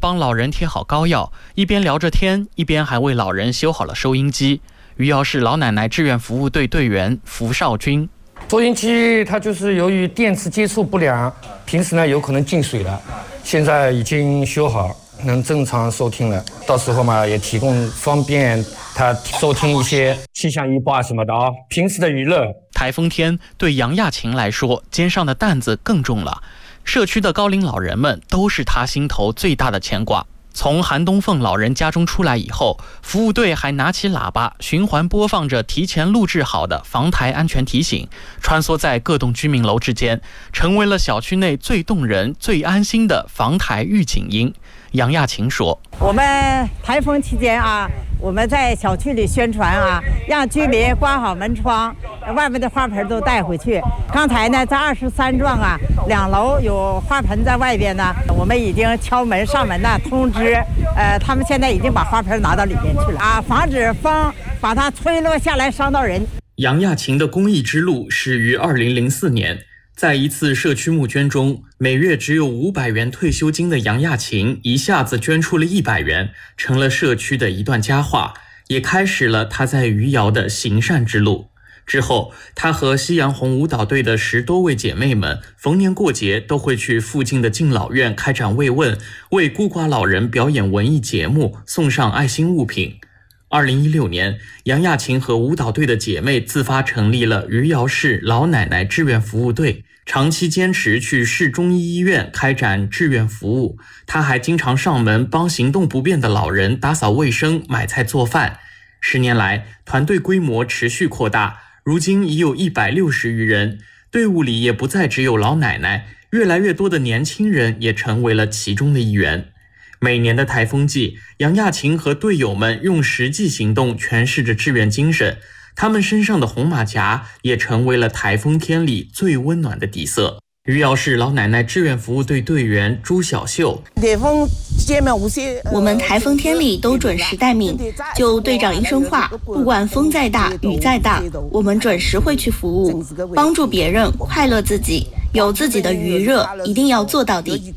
帮老人贴好膏药，一边聊着天，一边还为老人修好了收音机。余姚市老奶奶志愿服务队队员符少军， 收音机它就是由于电池接触不良，平时呢有可能进水了，现在已经修好，能正常收听了。到时候嘛也提供方便他收听一些气象预报啊什么的啊，平时的娱乐。 台风天对杨亚琴来说，肩上的担子更重了。社区的高龄老人们都是他心头最大的牵挂。从韩东凤老人家中出来以后，服务队还拿起喇叭循环播放着提前录制好的防台安全提醒，穿梭在各栋居民楼之间，成为了小区内最动人、最安心的防台预警音。杨亚琴说：“ 我们台风期间啊，我们在小区里宣传啊，让居民关好门窗，外面的花盆都带回去。刚才呢，在23幢啊，2楼有花盆在外边呢，我们已经敲门上门呢通知，他们现在已经把花盆拿到里面去了啊，防止风把它吹落下来伤到人。” 杨亚琴的公益之路始于2004年。在一次社区募捐中，每月只有500元退休金的杨亚琴一下子捐出了100元，成了社区的一段佳话，也开始了她在余姚的行善之路。之后，她和夕阳红舞蹈队的10多位姐妹们，逢年过节都会去附近的敬老院开展慰问，为孤寡老人表演文艺节目，送上爱心物品。2016年，杨亚琴和舞蹈队的姐妹自发成立了余姚市老奶奶志愿服务队，长期坚持去市中医医院开展志愿服务。她还经常上门帮行动不便的老人打扫卫生、买菜做饭。10年来，团队规模持续扩大，如今已有160余人，队伍里也不再只有老奶奶，越来越多的年轻人也成为了其中的一员。每年的台风季，杨亚琴和队友们用实际行动诠释着志愿精神，他们身上的红马甲也成为了台风天里最温暖的底色。余姚市老奶奶志愿服务队队员朱小秀： 我们台风天里都准时待命，就队长一声话，不管风再大雨再大，我们准时会去服务，帮助别人，快乐自己，有自己的余热，一定要做到底。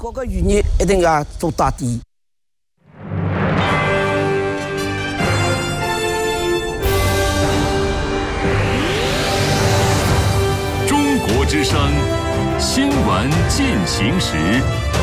中国之声新闻进行时。